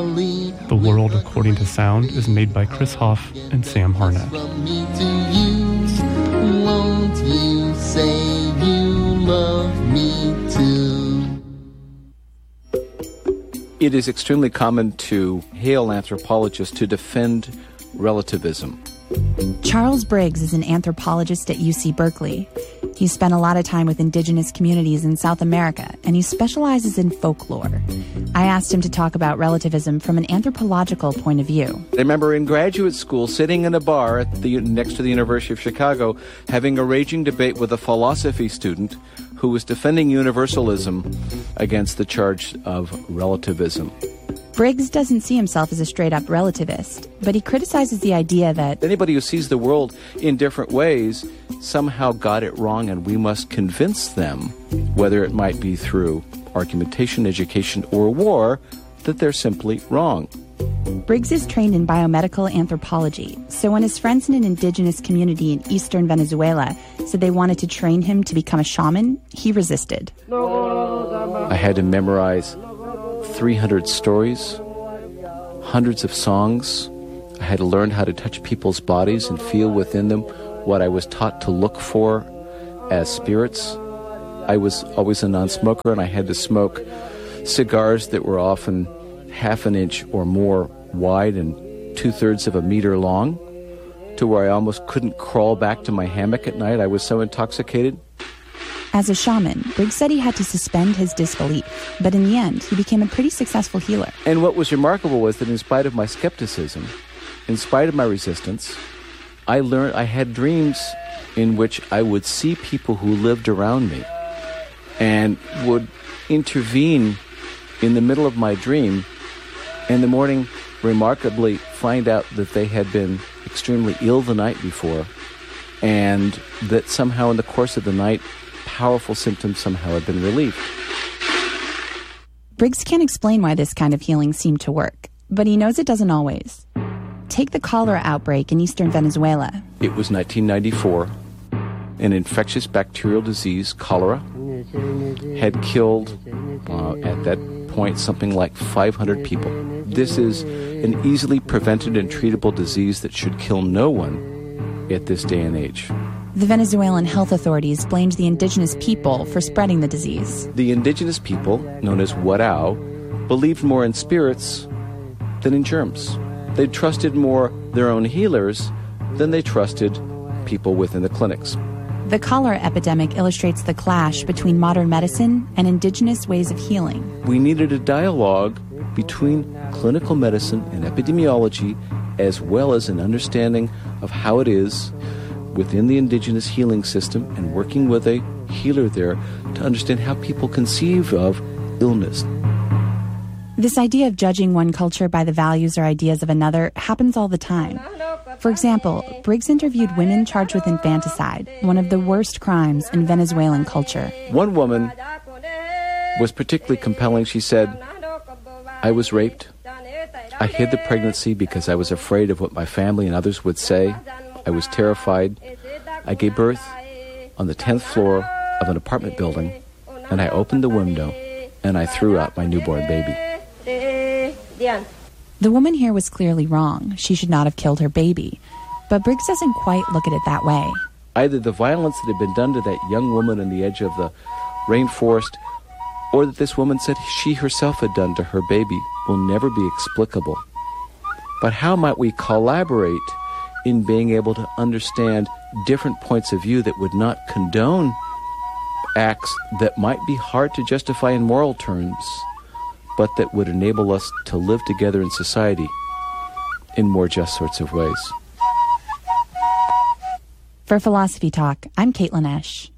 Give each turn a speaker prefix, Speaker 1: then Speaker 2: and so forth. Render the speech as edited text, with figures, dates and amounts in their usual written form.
Speaker 1: The World According to Sound is made by Chris Hoff and Sam Harnett.
Speaker 2: From me to you, won't you say you love me too?
Speaker 3: It is extremely common to hail anthropologists to defend relativism.
Speaker 4: Charles Briggs is an anthropologist at UC Berkeley. He spent a lot of time with indigenous communities in South America, and he specializes in folklore. I asked him to talk about relativism from an anthropological point of view.
Speaker 3: I remember in graduate school, sitting in a bar next to the University of Chicago, having a raging debate with a philosophy student who was defending universalism against the charge of relativism.
Speaker 4: Briggs doesn't see himself as a straight-up relativist, but he criticizes the idea that
Speaker 3: anybody who sees the world in different ways somehow got it wrong, and we must convince them, whether it might be through argumentation, education, or war, that they're simply wrong.
Speaker 4: Briggs is trained in biomedical anthropology, so when his friends in an indigenous community in eastern Venezuela said they wanted to train him to become a shaman, he resisted.
Speaker 3: I had to memorize 300 stories, hundreds of songs. I had to learn how to touch people's bodies and feel within them what I was taught to look for as spirits. I was always a non-smoker, and I had to smoke cigars that were often half an inch or more wide and 2/3 of a meter long, to where I almost couldn't crawl back to my hammock at night. I was so intoxicated.
Speaker 4: As a shaman, Briggs said he had to suspend his disbelief, but in the end, he became a pretty successful healer.
Speaker 3: And what was remarkable was that in spite of my skepticism, in spite of my resistance, I learned I had dreams in which I would see people who lived around me and would intervene in the middle of my dream, in the morning remarkably find out that they had been extremely ill the night before, and that somehow in the course of the night, powerful symptoms somehow had been relieved.
Speaker 4: Briggs can't explain why this kind of healing seemed to work, but he knows it doesn't always. Take the cholera outbreak in eastern Venezuela.
Speaker 3: It was 1994. An infectious bacterial disease, cholera, had killed, at that point, something like 500 people. This is an easily prevented and treatable disease that should kill no one at this day and age.
Speaker 4: The Venezuelan health authorities blamed the indigenous people for spreading the disease.
Speaker 3: The indigenous people, known as Warao, believed more in spirits than in germs. They trusted more their own healers than they trusted people within the clinics.
Speaker 4: The cholera epidemic illustrates the clash between modern medicine and indigenous ways of healing.
Speaker 3: We needed a dialogue between clinical medicine and epidemiology, as well as an understanding of how it is within the indigenous healing system, and working with a healer there to understand how people conceive of illness.
Speaker 4: This idea of judging one culture by the values or ideas of another happens all the time. For example, Briggs interviewed women charged with infanticide, one of the worst crimes in Venezuelan culture.
Speaker 3: One woman was particularly compelling. She said, "I was raped. I hid the pregnancy because I was afraid of what my family and others would say. I was terrified. I gave birth on the 10th floor of an apartment building, and I opened the window, and I threw out my newborn baby."
Speaker 4: The woman here was clearly wrong. She should not have killed her baby. But Briggs doesn't quite look at it that way.
Speaker 3: Either the violence that had been done to that young woman on the edge of the rainforest, or that this woman said she herself had done to her baby, will never be explicable. But how might we collaborate in being able to understand different points of view that would not condone acts that might be hard to justify in moral terms, but that would enable us to live together in society in more just sorts of ways?
Speaker 4: For Philosophy Talk, I'm Caitlin Esch.